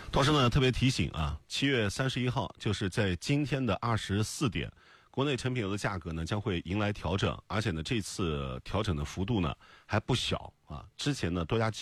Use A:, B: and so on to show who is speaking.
A: 同时呢，特别提醒啊，7月31号，就是在今天的24点，国内成品油的价格呢将会迎来调整，而且呢，这次调整的幅度呢还不小啊。之前呢，多家